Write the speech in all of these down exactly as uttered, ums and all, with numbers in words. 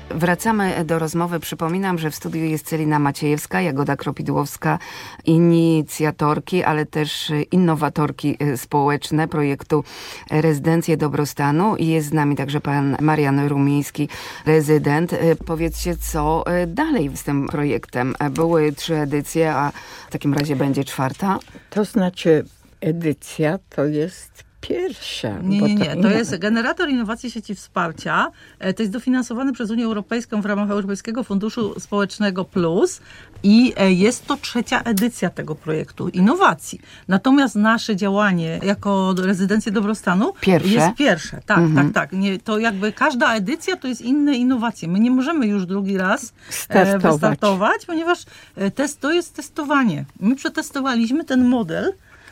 Wracamy do rozmowy. Przypominam, że w studiu jest Celina Maciejewska, Jagoda Kropidłowska, inicjatorki, ale też innowatorki społeczne projektu Rezydencje Dobrostanu i jest z nami także pan Marian Rumiński, rezydent. Powiedzcie, co dalej z tym projektem? Były trzy edycje, a w takim razie będzie czwarta? To znaczy edycja to jest pierwsza. Nie, nie, nie. To jest generator innowacji sieci wsparcia. To jest dofinansowane przez Unię Europejską w ramach Europejskiego Funduszu Społecznego Plus i jest to trzecia edycja tego projektu innowacji. Natomiast nasze działanie jako Rezydencje Dobrostanu pierwsze? jest pierwsze. Tak, mhm. tak, tak. Nie, to jakby każda edycja to jest inne innowacje. My nie możemy już drugi raz startować, wystartować, ponieważ test, to jest testowanie. My przetestowaliśmy ten model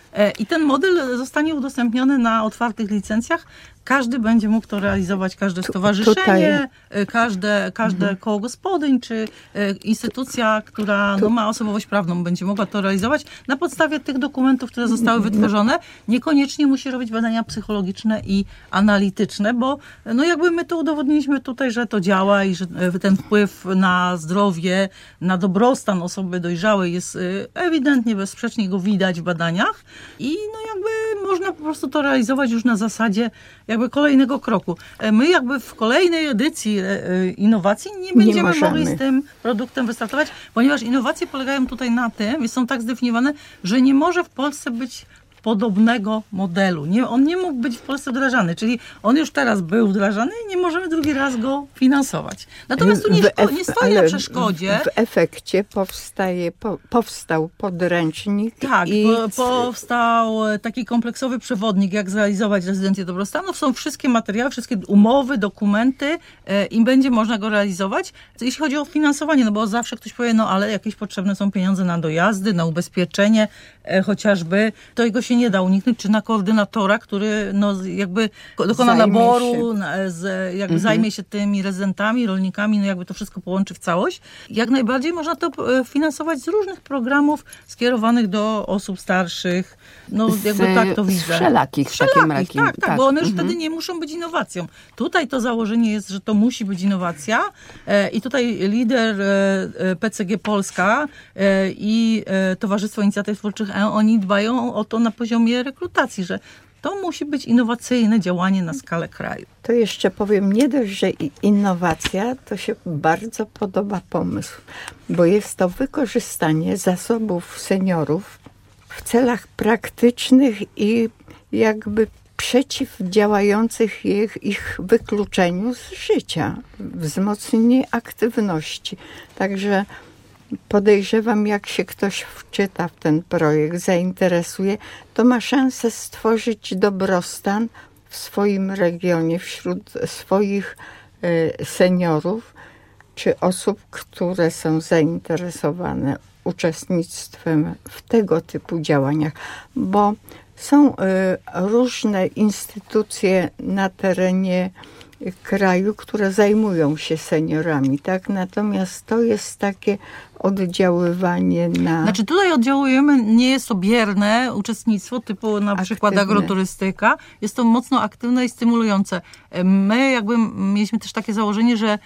i ten model zostanie udostępniony na otwartych licencjach. Każdy będzie mógł to realizować, każde stowarzyszenie, Tutaj. każde, każde mhm. koło gospodyń, czy instytucja, która no, ma osobowość prawną, będzie mogła to realizować na podstawie tych dokumentów, które zostały wytworzone. Niekoniecznie musi robić badania psychologiczne i analityczne, bo no jakby my to udowodniliśmy tutaj, że to działa i że ten wpływ na zdrowie, na dobrostan osoby dojrzałej jest ewidentnie, bezsprzecznie go widać w badaniach i no jakby można po prostu to realizować już na zasadzie jakby kolejnego kroku. My jakby w kolejnej edycji innowacji nie będziemy nie mogli z tym produktem wystartować, ponieważ innowacje polegają tutaj na tym, są tak zdefiniowane, że nie może w Polsce być podobnego modelu. Nie, on nie mógł być w Polsce wdrażany, czyli on już teraz był wdrażany i nie możemy drugi raz go finansować. Natomiast tu nie, szko- nie stoi na przeszkodzie. W efekcie powstaje, po, powstał podręcznik. Tak, i... po, powstał taki kompleksowy przewodnik, jak zrealizować Rezydencję Dobrostanu. Są wszystkie materiały, wszystkie umowy, dokumenty e, i będzie można go realizować. Jeśli chodzi o finansowanie, no bo zawsze ktoś powie, no ale jakieś potrzebne są pieniądze na dojazdy, na ubezpieczenie e, chociażby. To jego się nie da uniknąć, czy na koordynatora, który no, jakby dokona zajmie naboru, na, z, jakby mhm. zajmie się tymi rezydentami, rolnikami, no jakby to wszystko połączy w całość. Jak najbardziej można to finansować z różnych programów skierowanych do osób starszych. No jakby z, tak to widzę. Z wszelakich, z wszelakich takim tak, tak, tak, bo one już mhm. wtedy nie muszą być innowacją. Tutaj to założenie jest, że to musi być innowacja e, i tutaj lider e, P C G Polska e, i e, Towarzystwo Inicjatyw Twórczych, e, oni dbają o to na poziomie rekrutacji, że to musi być innowacyjne działanie na skalę kraju. To jeszcze powiem, nie dość, że innowacja, to się bardzo podoba pomysł, bo jest to wykorzystanie zasobów seniorów w celach praktycznych i jakby przeciwdziałających ich, ich wykluczeniu z życia, wzmocnienie aktywności. Także podejrzewam, jak się wszczęta wczyta w ten projekt, zainteresuje, to ma szansę stworzyć dobrostan w swoim regionie, wśród swoich seniorów, czy osób, które są zainteresowane uczestnictwem w tego typu działaniach, bo są różne instytucje na terenie kraju, które zajmują się seniorami, tak? Natomiast to jest takie oddziaływanie na... Znaczy tutaj oddziałujemy, nie jest to bierne uczestnictwo, typu na aktywne. przykład agroturystyka. Jest to mocno aktywne i stymulujące. My jakby mieliśmy też takie założenie, że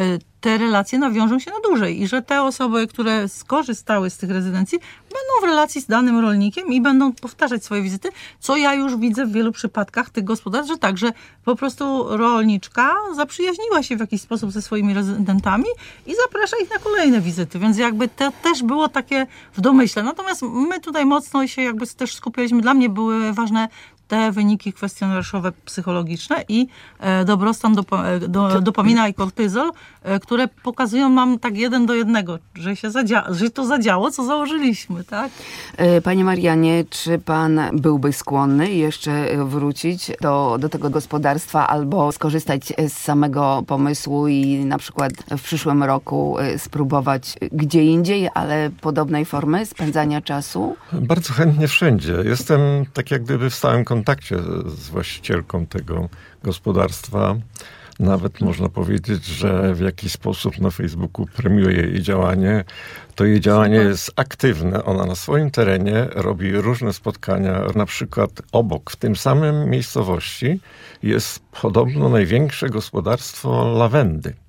te relacje nawiążą się na dłużej i że te osoby, które skorzystały z tych rezydencji, będą w relacji z danym rolnikiem i będą powtarzać swoje wizyty, co ja już widzę w wielu przypadkach tych gospodarstw, że tak, że po prostu rolniczka zaprzyjaźniła się w jakiś sposób ze swoimi rezydentami i zaprasza ich na kolejne wizyty, więc jakby to też było takie w domyśle. Natomiast my tutaj mocno się jakby też skupialiśmy, dla mnie były ważne te wyniki kwestionariuszowe psychologiczne i e, dobrostan dopa, do, dopamina i kortyzol, e, które pokazują nam tak jeden do jednego, że się zadzia- że to zadziało, co założyliśmy, tak? Panie Marianie, czy pan byłby skłonny jeszcze wrócić do, do tego gospodarstwa albo skorzystać z samego pomysłu i na przykład w przyszłym roku spróbować gdzie indziej, ale podobnej formy spędzania czasu? Bardzo chętnie wszędzie. Jestem tak jak gdyby w stałym kontakcie z właścicielką tego gospodarstwa. Nawet można powiedzieć, że w jakiś sposób na Facebooku premiuje jej działanie. To jej działanie jest aktywne. Ona na swoim terenie robi różne spotkania. Na przykład obok, w tym samym miejscowości jest podobno największe gospodarstwo lawendy.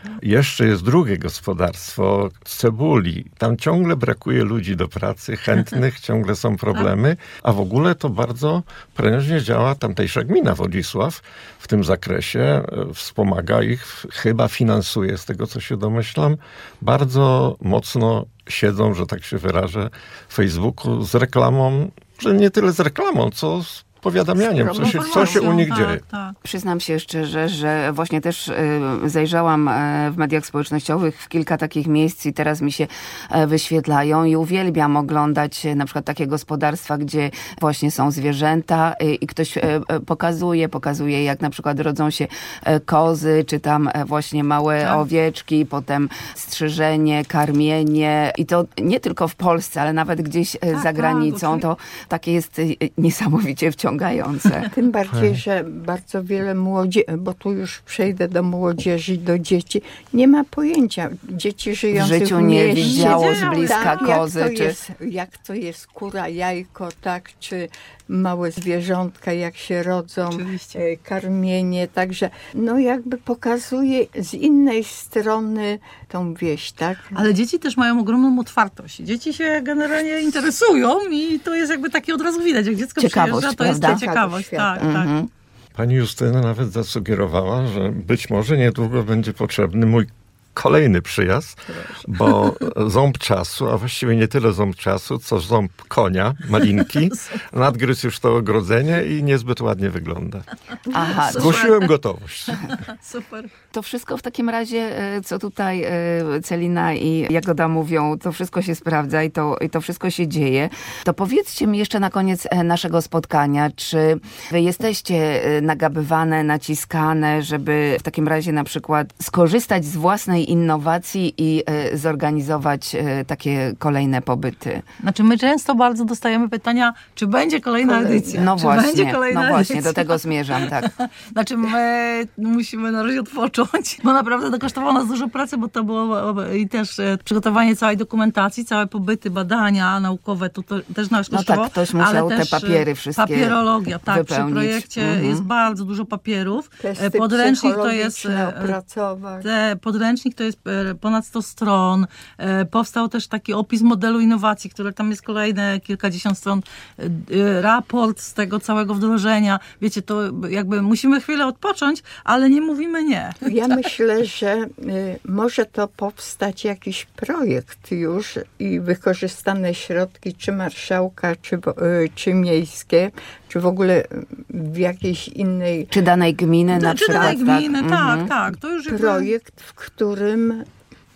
Jeszcze jest drugie gospodarstwo z cebuli. Tam ciągle brakuje ludzi do pracy, chętnych, ciągle są problemy, a w ogóle to bardzo prężnie działa tamtejsza gmina Wodzisław w tym zakresie. Wspomaga ich, chyba finansuje, z tego co się domyślam. Bardzo mocno siedzą, że tak się wyrażę, w Facebooku z reklamą, że nie tyle z reklamą, co z powiadamianiem, co się, co się u nich tak, dzieje. Tak. Przyznam się szczerze, że właśnie też y, zajrzałam y, w mediach społecznościowych w kilka takich miejsc i teraz mi się y, wyświetlają i uwielbiam oglądać y, na przykład takie gospodarstwa, gdzie właśnie są zwierzęta y, i ktoś y, y, pokazuje, pokazuje jak na przykład rodzą się y, kozy, czy tam y, właśnie małe tak. owieczki, potem strzyżenie, karmienie i to nie tylko w Polsce, ale nawet gdzieś y, tak, za granicą. tak, To takie jest y, niesamowicie wciągające. Tym bardziej, że bardzo wiele młodzieży, bo tu już przejdę do młodzieży, do dzieci, nie ma pojęcia. Dzieci żyjące W życiu w nie mieście, widziało z bliska tak, kozy. Jak to, czy... jest, jak to jest kura, jajko, tak, czy małe zwierzątka, jak się rodzą, Oczywiście. e, karmienie. Także no jakby pokazuje z innej strony tą wieś, tak? Ale dzieci też mają ogromną otwartość. Dzieci się generalnie interesują i to jest jakby takie od razu widać, jak dziecko Ciekawość, przyjeżdża, to jest ta prawda? ciekawość. Tak, tak. Mhm. Pani Justyna nawet zasugerowała, że być może niedługo będzie potrzebny mój kolejny przyjazd, bo ząb czasu, a właściwie nie tyle ząb czasu, co ząb konia, malinki, nadgryzł już to ogrodzenie i niezbyt ładnie wygląda. Aha, Zgłosiłem gotowość. Super. to wszystko w takim razie, e, co tutaj e, Celina i Jagoda mówią, to wszystko się sprawdza i to, i to wszystko się dzieje. To powiedzcie mi jeszcze na koniec e, naszego spotkania, czy wy jesteście e, nagabywane, naciskane, żeby w takim razie na przykład skorzystać z własnej innowacji i e, zorganizować e, takie kolejne pobyty? Znaczy my często bardzo dostajemy pytania, czy będzie kolejna Kolejna. edycja? No czy właśnie, będzie kolejna no właśnie, edycja? do tego zmierzam, tak. Znaczy my musimy na razie odpocząć, bo naprawdę to kosztowało nas dużo pracy, bo to było i też e, przygotowanie całej dokumentacji, całe pobyty, badania naukowe, to, to też nas No kosztowało. tak, ktoś musiał ale te też, papiery wszystkie papierologia, tak, wypełnić. przy projekcie Mhm. jest bardzo dużo papierów. Testy E, Podręcznik to jest... psychologiczne e, opracować. Te, podręcznik to jest e, ponad sto stron. E, powstał też taki opis modelu innowacji, który tam jest kolejne kilkadziesiąt stron. E, e, raport z tego całego wdrożenia. Wiecie, to jakby musimy chwilę odpocząć, ale nie mówimy nie. Ja myślę, że y, może to powstać jakiś projekt już i wykorzystane środki, czy marszałka, czy, wo- y, czy miejskie, czy w ogóle w jakiejś innej Czy danej gminy na Czy przykład? danej gminy, tak, Mhm. tak. To już jakby- projekt, w którym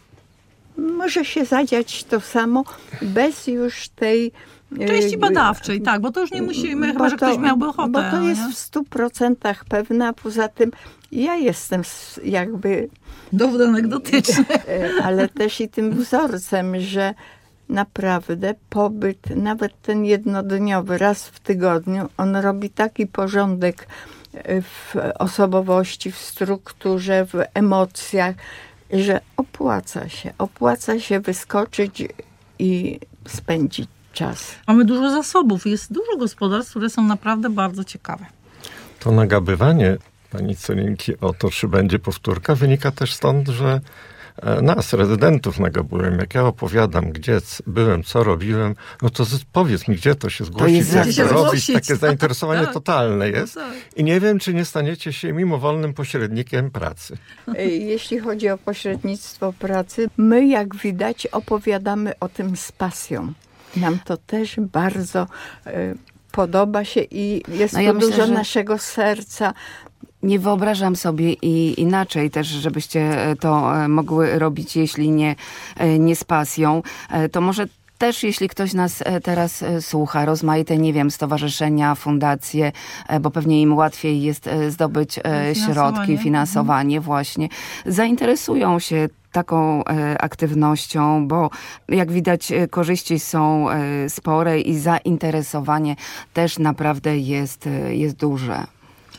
może się zadziać to samo bez już tej części y, badawczej, tak, bo to już nie musimy, chyba, bo że to- ktoś miałby ochotę. Bo to no jest nie? w stu procentach pewne, a poza tym ja jestem s- jakby, Dowód anegdotyczny. e, ale też i tym wzorcem, że naprawdę pobyt, nawet ten jednodniowy, raz w tygodniu, on robi taki porządek e, w osobowości, w strukturze, w emocjach, że opłaca się. Opłaca się wyskoczyć i spędzić czas. Mamy dużo zasobów, jest dużo gospodarstw, które są naprawdę bardzo ciekawe. To nagabywanie pani Celinki o to, czy będzie powtórka, wynika też stąd, że e, nas, rezydentów, nagabyłem. Jak ja opowiadam, gdzie c- byłem, co robiłem, no to z- powiedz mi, gdzie to się zgłosić, jest jak gdzie to się robić. zgłosić, Takie tak, zainteresowanie tak. totalne jest. tak. I nie wiem, czy nie staniecie się mimowolnym pośrednikiem pracy. E, Jeśli chodzi o pośrednictwo pracy, my jak widać opowiadamy o tym z pasją. Nam to też bardzo e, podoba się i jest No ja to myślę, dużo że- naszego serca. Nie wyobrażam sobie i inaczej też, żebyście to e, mogły robić, jeśli nie, e, nie z pasją. E, To może też, jeśli ktoś nas e, teraz e, słucha, rozmaite, nie wiem, stowarzyszenia, fundacje, e, bo pewnie im łatwiej jest e, zdobyć e, Finansowanie. środki, finansowanie właśnie, zainteresują się taką e, aktywnością, bo jak widać e, korzyści są e, spore i zainteresowanie też naprawdę jest, e, jest duże.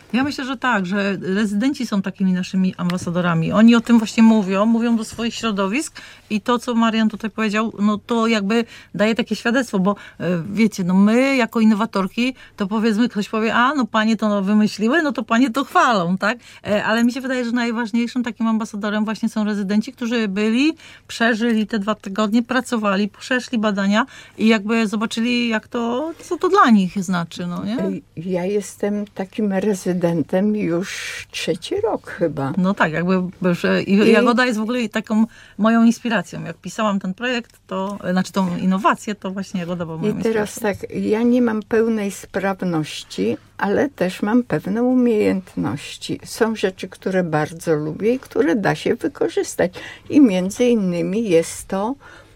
Ja myślę, że tak, że rezydenci są takimi naszymi ambasadorami. Oni o tym właśnie mówią, mówią do swoich środowisk i to, co Marian tutaj powiedział, no to jakby daje takie świadectwo, bo wiecie, no my jako innowatorki, to powiedzmy, ktoś powie, a no panie to wymyśliły, no to panie to chwalą, tak? Ale mi się wydaje, że najważniejszym takim ambasadorem właśnie są rezydenci, którzy byli, przeżyli te dwa tygodnie, pracowali, przeszli badania i jakby zobaczyli, jak to, co to dla nich znaczy, no nie? Ja jestem takim rezydentem już trzeci rok chyba. No tak, jakby i Jagoda jest w ogóle taką moją inspiracją. Jak pisałam ten projekt, to, znaczy tą innowację, to właśnie Jagoda była moją I teraz inspiracją. tak, ja nie mam pełnej sprawności, ale też mam pewne umiejętności. Są rzeczy, które bardzo lubię i które da się wykorzystać. I między innymi jest to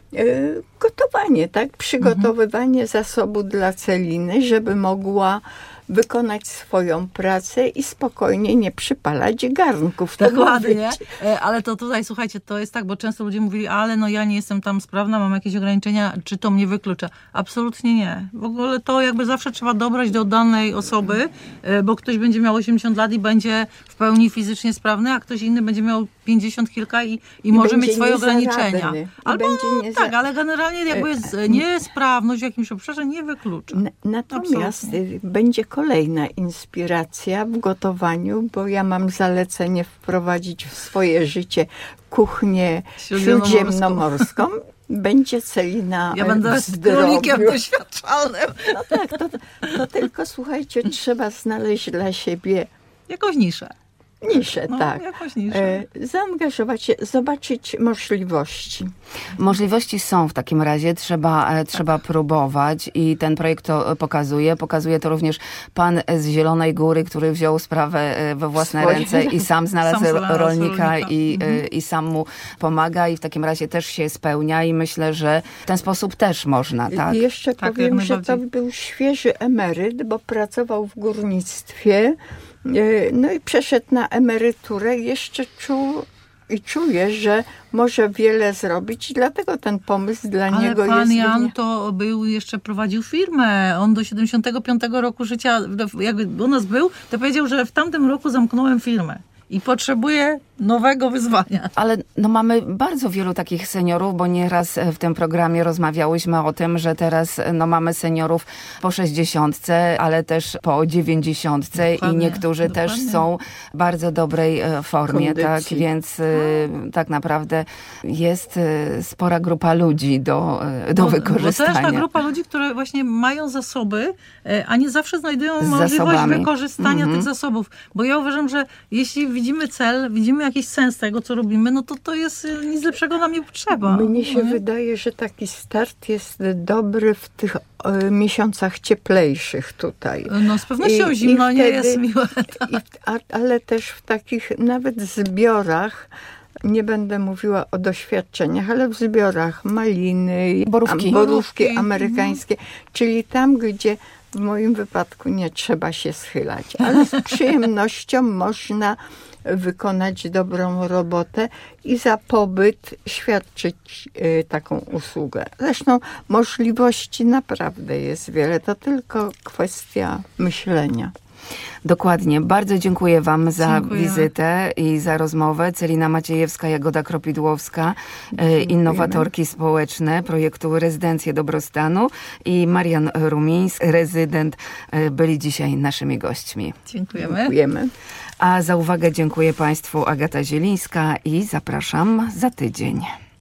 y, gotowanie, tak? Przygotowywanie mhm. zasobu dla Celiny, żeby mogła wykonać swoją pracę i spokojnie nie przypalać garnków. Dokładnie, ale to tutaj, słuchajcie, to jest tak, bo często ludzie mówili, ale no ja nie jestem tam sprawna, mam jakieś ograniczenia, czy to mnie wyklucza? Absolutnie nie. W ogóle to jakby zawsze trzeba dobrać do danej osoby, bo ktoś będzie miał osiemdziesiąt lat i będzie w pełni fizycznie sprawny, a ktoś inny będzie miał pięćdziesiąt kilka i, i, I może mieć swoje ograniczenia. Albo będzie tak, ale generalnie jakby z, niesprawność w jakimś obszarze nie wyklucza. N- natomiast Absolutnie. będzie kolejna inspiracja w gotowaniu, bo ja mam zalecenie wprowadzić w swoje życie kuchnię śródziemnomorską. Będzie Celina Ja będę rolnikiem doświadczalnym. No tak, to, to tylko słuchajcie, trzeba znaleźć dla siebie jakąś niszę. Niszę, no, tak. Jakąś niszę. E, zaangażować się, zobaczyć możliwości. Możliwości są w takim razie, trzeba, tak. trzeba próbować i ten projekt to pokazuje. Pokazuje to również pan z Zielonej Góry, który wziął sprawę we własne Swoje. ręce i sam znalazł sam rolnika, rolnika. I, mhm. i sam mu pomaga i w takim razie też się spełnia i myślę, że w ten sposób też można, tak? I jeszcze tak, powiem, że to był świeży emeryt, bo pracował w górnictwie. No i przeszedł na emeryturę, jeszcze czuł i czuje, że może wiele zrobić, dlatego ten pomysł dla Ale niego pan jest... Jan to był, jeszcze prowadził firmę. On do siedemdziesiątego piątego roku życia, jak u nas był, to powiedział, że w tamtym roku zamknąłem firmę. I potrzebuje nowego wyzwania. Ale no mamy bardzo wielu takich seniorów, bo nieraz w tym programie rozmawiałyśmy o tym, że teraz no mamy seniorów po sześćdziesiątce, ale też po dziewięćdziesiątce i niektórzy dokładnie. też są w bardzo dobrej formie, Kondycji. tak? Więc A. tak naprawdę jest spora grupa ludzi do, do bo, wykorzystania. Bo też ta grupa ludzi, które właśnie mają zasoby, a nie zawsze znajdują Z możliwość zasobami. wykorzystania mm-hmm. tych zasobów. Bo ja uważam, że jeśli widzimy cel, widzimy jakiś sens tego, co robimy, no to to jest nic lepszego nam nie potrzeba. Mnie się no wydaje, że taki start jest dobry w tych e, miesiącach cieplejszych tutaj. No z pewnością I, zimno i wtedy, nie jest miłe. I, a, ale też w takich nawet zbiorach, nie będę mówiła o doświadczeniach, ale w zbiorach maliny, borówki, borówki amerykańskie, mhm. czyli tam, gdzie w moim wypadku nie trzeba się schylać, ale z przyjemnością można wykonać dobrą robotę i za pobyt świadczyć y, taką usługę. Zresztą możliwości naprawdę jest wiele, to tylko kwestia myślenia. Dokładnie. Bardzo dziękuję wam za dziękuję. wizytę i za rozmowę. Celina Maciejewska, Jagoda Kropidłowska, Dziękujemy. innowatorki społeczne projektu Rezydencje Dobrostanu i Marian Rumiński, rezydent, byli dzisiaj naszymi gośćmi. Dziękujemy. Dziękujemy. A za uwagę dziękuję państwu Agata Zielińska i zapraszam za tydzień.